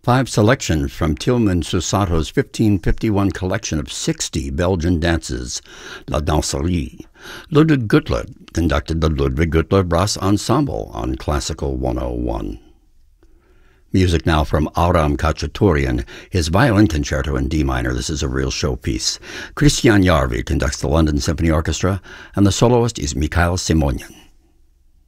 Five selections from Tilman Susato's 1551 collection of 60 Belgian dances, La Danserie. Ludwig Gürtler conducted the Ludwig Gürtler Brass Ensemble on Classical 101. Music now from Aram Khachaturian, his violin concerto in D minor. This is a real showpiece. Christian Järvi conducts the London Symphony Orchestra, and the soloist is Mikhail Simonian.